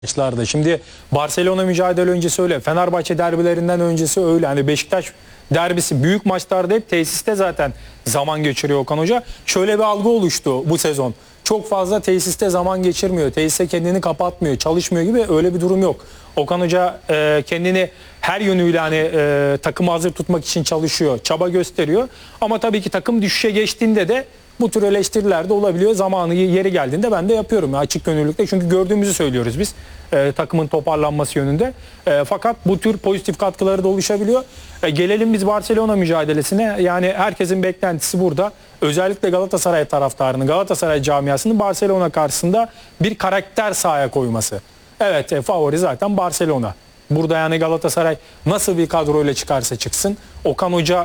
maçlarda. Şimdi Barcelona mücadele öncesi öyle. Fenerbahçe derbilerinden öncesi öyle. Hani Beşiktaş derbisi büyük maçlarda hep tesiste zaten zaman geçiriyor Okan Hoca. Şöyle bir algı oluştu bu sezon. Çok fazla tesiste zaman geçirmiyor. Tesiste kendini kapatmıyor, çalışmıyor gibi öyle bir durum yok. Okan Hoca kendini her yönüyle hani takımı hazır tutmak için çalışıyor, çaba gösteriyor. Ama tabii ki takım düşüşe geçtiğinde de bu tür eleştiriler de olabiliyor. Zamanı yeri geldiğinde ben de yapıyorum açık gönüllülükle. Çünkü gördüğümüzü söylüyoruz biz takımın toparlanması yönünde. Fakat bu tür pozitif katkıları da oluşabiliyor. Gelelim biz Barcelona mücadelesine. Yani herkesin beklentisi burada. Özellikle Galatasaray taraftarının, Galatasaray camiasının Barcelona karşısında bir karakter sahaya koyması. Evet, favori zaten Barcelona. Burada yani Galatasaray nasıl bir kadroyla çıkarsa çıksın, Okan Hoca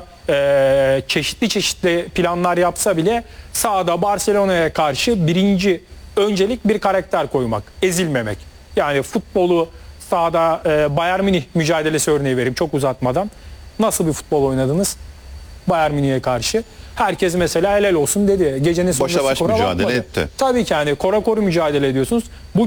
çeşitli planlar yapsa bile sahada Barcelona'ya karşı birinci öncelik bir karakter koymak, ezilmemek. Yani futbolu sahada Bayern Münih mücadelesi örneği vereyim çok uzatmadan. Nasıl bir futbol oynadınız Bayern Münih'e karşı? Herkes mesela helal olsun dedi. Gecenin sonunda başa baş skora mücadele bakmadı. etti. Tabii ki hani koru mücadele ediyorsunuz.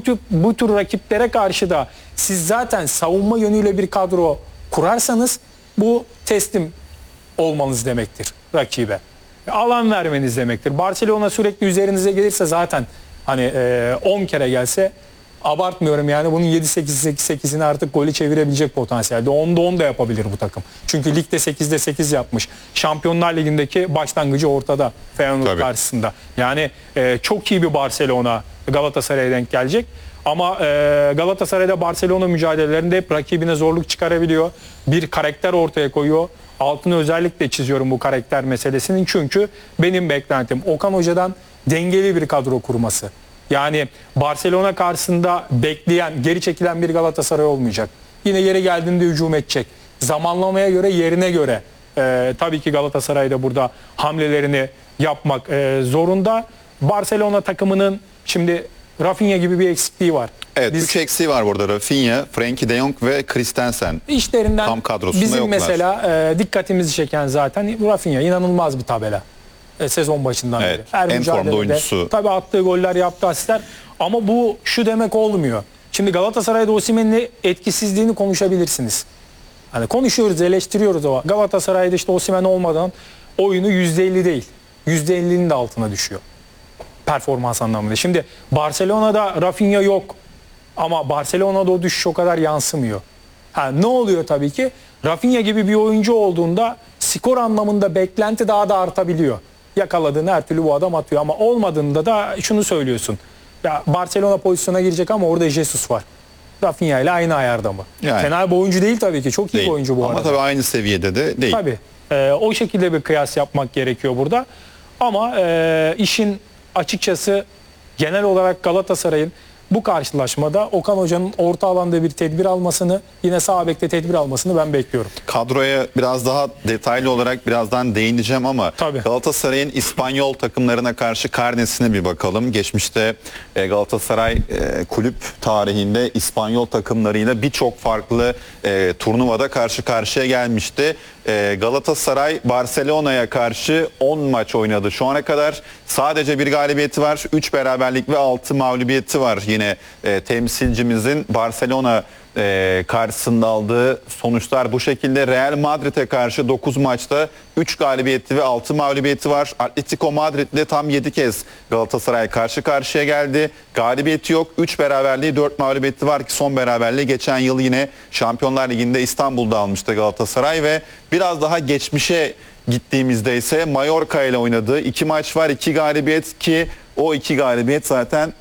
Bu tür rakiplere karşı da siz zaten savunma yönüyle bir kadro kurarsanız bu teslim olmanız demektir rakibe. Alan vermeniz demektir. Barcelona sürekli üzerinize gelirse zaten hani 10 kere gelse abartmıyorum yani bunun 7-8'ini artık golü çevirebilecek potansiyelde. 10'da 10 da yapabilir bu takım. Çünkü ligde 8'de 8 yapmış. Şampiyonlar Ligi'ndeki başlangıcı ortada Feyenoord karşısında. Yani çok iyi bir Barcelona Galatasaray'a denk gelecek. Ama Galatasaray'da Barcelona mücadelelerinde hep rakibine zorluk çıkarabiliyor. Bir karakter ortaya koyuyor. Altını özellikle çiziyorum bu karakter meselesinin. Çünkü benim beklentim Okan Hoca'dan dengeli bir kadro kurması. Yani Barcelona karşısında bekleyen, geri çekilen bir Galatasaray olmayacak. Yine yeri geldiğinde hücum edecek. Zamanlamaya göre, yerine göre tabii ki Galatasaray da burada hamlelerini yapmak zorunda. Barcelona takımının şimdi Rafinha gibi bir eksikliği var. Evet, 3 eksiği var burada. Rafinha, Frenkie de Jong ve Christensen. İşlerinden tam kadrosunda bizim yoklar. mesela dikkatimizi çeken zaten Rafinha inanılmaz bir tabela. Sezon başından Evet, beri. Her en formda mücadelede oyuncusu. tabii attığı goller, yaptığı asistler ama bu şu demek olmuyor. Şimdi Galatasaray'da Osimhen'in etkisizliğini konuşabilirsiniz. Hani konuşuyoruz, eleştiriyoruz ama Galatasaray'da işte Osimhen olmadan oyunu %50 değil. %50'nin de altına düşüyor. Performans anlamında. Şimdi Barcelona'da Rafinha yok. Ama Barcelona'da o düşüş o kadar yansımıyor. Ne oluyor tabii ki? Rafinha gibi bir oyuncu olduğunda skor anlamında beklenti daha da artabiliyor. Yakaladığını her türlü bu adam atıyor ama olmadığında da şunu söylüyorsun. Ya Barcelona pozisyona girecek ama orada Jesus var. Rafinha ile aynı ayarda mı? Yani. Fena bir oyuncu değil tabii ki. Çok iyi bir oyuncu bu arada. Ama tabii aynı seviyede de değil. Tabii. O şekilde bir kıyas yapmak gerekiyor burada. Ama işin açıkçası genel olarak Galatasaray'ın bu karşılaşmada Okan Hoca'nın orta alanda bir tedbir almasını, yine sağ bekte tedbir almasını ben bekliyorum. Kadroya biraz daha detaylı olarak birazdan değineceğim ama Tabii. Galatasaray'ın İspanyol takımlarına karşı karnesine bir bakalım. Geçmişte Galatasaray kulüp tarihinde İspanyol takımlarıyla birçok farklı turnuvada karşı karşıya gelmişti. Galatasaray Barcelona'ya karşı 10 maç oynadı. Şu ana kadar sadece bir galibiyeti var. 3 beraberlik ve 6 mağlubiyeti var. Yine temsilcimizin Barcelona karşısında aldığı sonuçlar bu şekilde. Real Madrid'e karşı 9 maçta 3 galibiyeti ve 6 mağlubiyeti var. Atletico Madrid'le tam 7 kez Galatasaray karşı karşıya geldi. Galibiyeti yok. 3 beraberliği 4 mağlubiyeti var ki son beraberliği geçen yıl yine Şampiyonlar Ligi'nde İstanbul'da almıştı Galatasaray ve biraz daha geçmişe gittiğimizde ise Mallorca ile oynadığı 2 maç var. 2 galibiyet ki o 2 galibiyet zaten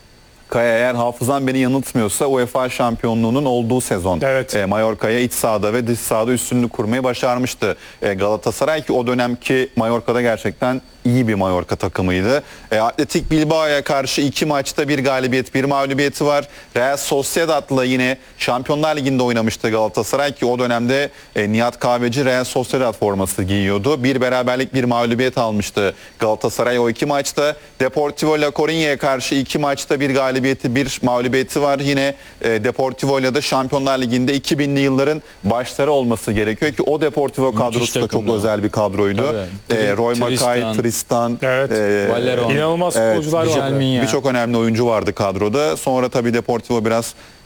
Kaya eğer hafızam beni yanıltmıyorsa UEFA şampiyonluğunun olduğu sezon. Evet. Mallorca'ya iç sahada ve dış sahada üstünlük kurmayı başarmıştı. Galatasaray ki o dönemki Mallorca'da gerçekten iyi bir Mallorca takımıydı. Atletik Bilbao'ya karşı 2 maçta 1 galibiyet 1 mağlubiyeti var. Real Sociedad'la yine Şampiyonlar Ligi'nde oynamıştı Galatasaray ki o dönemde Nihat Kahveci Real Sociedad forması giyiyordu. 1 beraberlik 1 mağlubiyet almıştı Galatasaray o 2 maçta. Deportivo La Coruña'ya karşı 2 maçta 1 galibiyeti 1 mağlubiyeti var. Yine Deportivo ile de Şampiyonlar Ligi'nde 2000'li yılların başları olması gerekiyor ki o Deportivo kadrosu da çok özel bir kadroydu. Roy Mackay, Tristan, Evet. Valero. İnanılmaz futbolcular var. Djalmin ya. birçok önemli oyuncu vardı kadroda. Sonra tabii Deportivo biraz